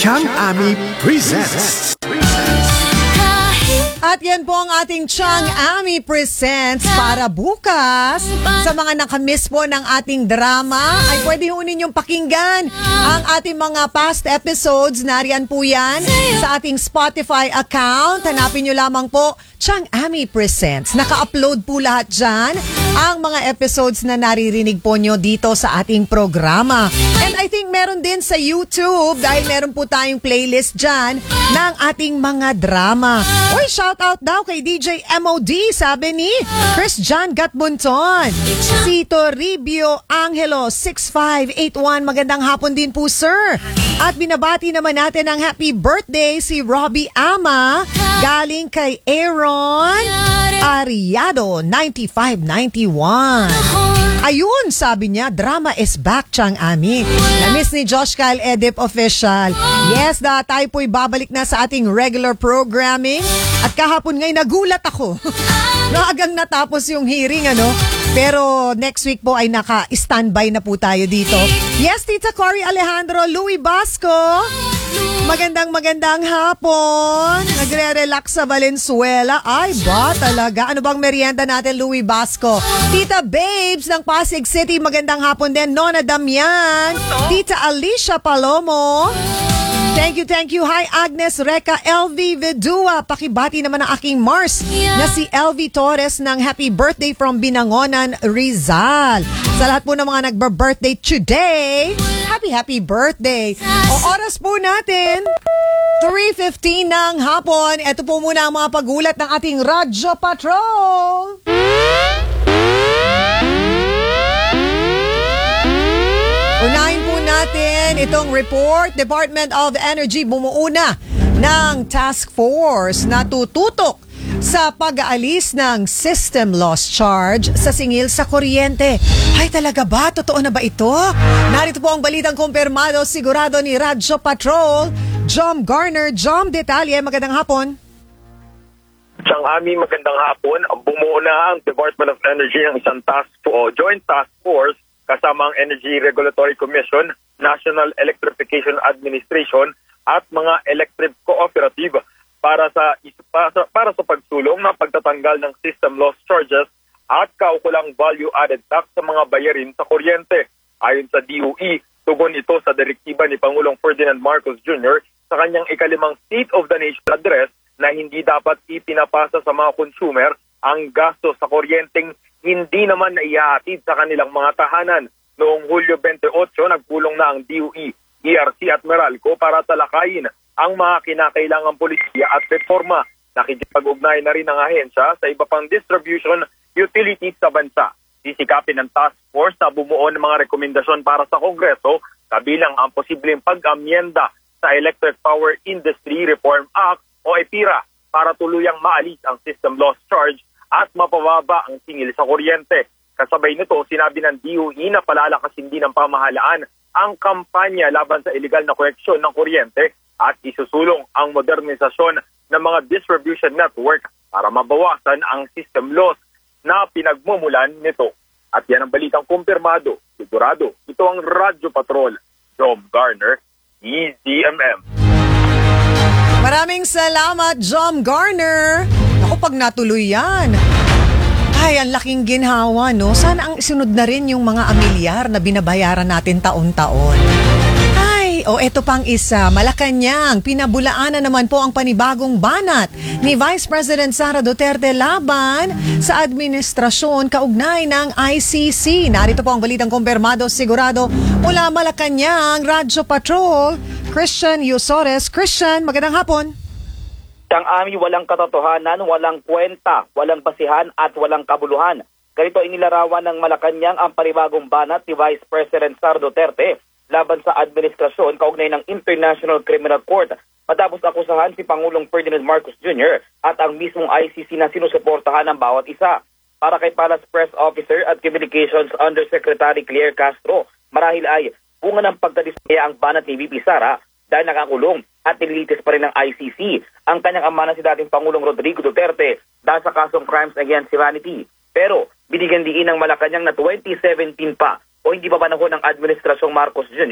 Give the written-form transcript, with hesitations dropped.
Chang Ami presents. At yan po ang ating Chang Ami Presents para bukas. Sa mga nakamiss po ng ating drama, ay pwede ho ninyong pakinggan ang ating mga past episodes. Nariyan po yan sa ating Spotify account. Hanapin nyo lamang po Chang Ami Presents. Naka-upload po lahat dyan ang mga episodes na naririnig po nyo dito sa ating programa. And I think meron din sa YouTube dahil meron po tayong playlist dyan ng ating mga drama. Uy, shout out daw kay DJ MOD, sabi ni Chris John Gatbunton. Si Toribio Angelo 6581, magandang hapon din po sir. At binabati naman natin ang happy birthday si Robbie Ama galing kay Aaron Ariado 9591. Ayun, sabi niya, drama is back, Chang Ami. Na-miss ni Josh Kyle Edip Official. Yes, tayo po'y babalik na sa ating regular programming. At kahapon ngayon, nagulat ako. Naagang natapos yung hearing, ano? Pero next week po ay naka-standby na po tayo dito. Yes, Tita Cory Alejandro, Louie Basco. Magandang hapon. Nagre-relax sa Valenzuela. Ay ba talaga? Ano bang merienda natin, Louie Basco? Tita Babes ng Pasig City, magandang hapon din. Nona Damian. Tita Alicia Palomo. Thank you. Hi, Agnes Reca, LV Vedua. Pakibati naman ang aking Mars na si LV Torres ng happy birthday from Binangonan, Rizal. Sa lahat po ng mga nagba-birthday today, happy birthday. O oras po natin, 3:15 ng hapon. Ito po muna ang mga pagulat ng ating Radyo Patrol. Unahin po natin itong report. Department of Energy bumuo na ng task force na tututok sa pag-aalis ng system loss charge sa singil sa kuryente. Ay talaga ba? Totoo na ba ito? Narito po ang balitang kumpirmado sigurado ni Radyo Patrol, Jom Garner. Jom, detalye. Magandang hapon. Chang Ami, magandang hapon. Bumuo na ang Department of Energy ng isang joint task force kasama ang Energy Regulatory Commission, National Electrification Administration at mga electric cooperative para sa pagsulong ng pagtatanggal ng system loss charges at kaukulang value-added tax sa mga bayarin sa kuryente. Ayon sa DOE, tugon ito sa direktiba ni Pangulong Ferdinand Marcos Jr. sa kanyang ikalimang State of the Nation address na hindi dapat ipinapasa sa mga consumer ang gasto sa kuryenteng hindi naman naihahatid sa kanilang mga tahanan. Noong Hulyo 28, nagpulong na ang DOE, ERC at Meralco para talakayin ang mga kinakailangang polisiya at reforma. Nakikipag-ugnay na rin ang ahensya sa iba pang distribution utilities sa bansa. Sisikapin ng task force na bumuo ng mga rekomendasyon para sa Kongreso kabilang ang posibleng pag-amyenda sa Electric Power Industry Reform Act o EPIRA para tuluyang maalis ang system loss charge at mapababa ang singil sa kuryente. Kasabay nito, sinabi ng DOE na palalakasin din ng pamahalaan ang kampanya laban sa illegal na koleksyon ng kuryente at isusulong ang modernisasyon ng mga distribution network para mabawasan ang system loss na pinagmumulan nito. At yan ang balitang kumpirmado, sigurado. Ito ang Radyo Patrol, Jom Garner, EZMM. Maraming salamat, Jom Garner. Ako, pag natuloy yan, ay, ang laking ginhawa, no? Sana ang isunod na rin yung mga amilyar na binabayaran natin taon-taon. Ay, eto pang isa, Malacanang, pinabulaanan naman po ang panibagong banat ni Vice President Sara Duterte laban sa administrasyon kaugnay ng ICC. Narito po ang balitang kumpirmado sigurado mula Malacanang, Radyo Patrol, Christian Yusores. Christian, magandang hapon. Chang Ami, walang katotohanan, walang kwenta, walang basihan at walang kabuluhan. Ganito inilarawan ng Malacanang ang panibagong banat ni Vice President Sara Duterte laban sa administrasyon kaugnay ng International Criminal Court matapos akusahan si Pangulong Ferdinand Marcos Jr. at ang mismong ICC na sinusuportahan ng bawat isa. Para kay Palace Press Officer at Communications Undersecretary Claire Castro, marahil ay bunga ng pagdadismaya ang banat ni VP Sara dahil nakakulong at nililitis pa rin ng ICC ang kanyang ama na si dating Pangulong Rodrigo Duterte dahil sa kasong Crimes Against Humanity. Pero binigyan diin ng Malacanang na 2017 pa o hindi pa panahon ng Administrasyong Marcos Jr.